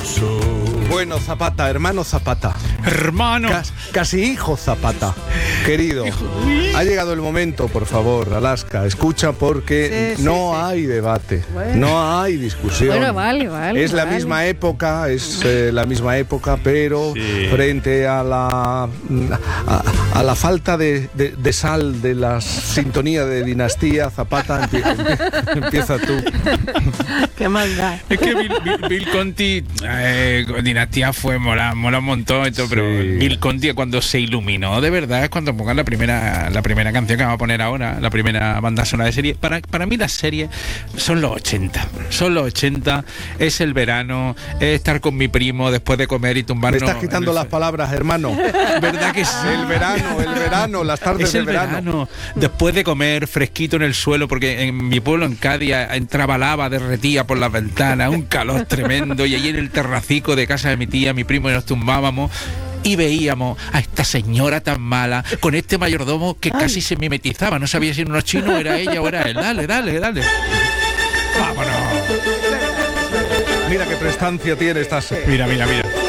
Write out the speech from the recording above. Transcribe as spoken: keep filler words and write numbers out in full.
Bueno, Zapata, hermano Zapata. Hermano. Cas- casi hijo Zapata. Querido, ha llegado el momento, por favor, Alaska, escucha porque Sí, sí, no sí. hay debate, Bueno. no hay discusión. Bueno, vale, vale. Es la vale. misma época, es eh, la misma época, pero Sí. frente a la a, a la falta de, de- de sal de la sintonía de Dinastía, Zapata, empie- empie- empieza tú. Qué maldad. Es que Bill, Bill- Bill Conti, eh, Dinastía fue mola, mola un montón y todo, pero Sí. Bill Conti cuando se iluminó de verdad es cuando pongan la primera la primera canción que vamos a poner ahora, la primera banda sonora de serie. Para, para mí las series son los ochenta, son los ochenta, es el verano, es estar con mi primo después de comer y Me tumbarnos. estás quitando en el- las palabras, hermano. ¿Verdad que sí? El verano, el verano, las tardes Es de el verano. verano. Después de comer fresquito en el suelo, porque en mi pueblo, en Cádiz, entraba lava derretía por las ventanas, un calor tremendo, y allí en el terracico de casa de mi tía, mi primo y nos tumbábamos y veíamos a esta señora tan mala con este mayordomo que casi se mimetizaba, no sabía si era unos chinos, era ella o era él. Dale, dale, dale. Vámonos. Mira qué prestancia tiene esta serie. Mira, mira, mira.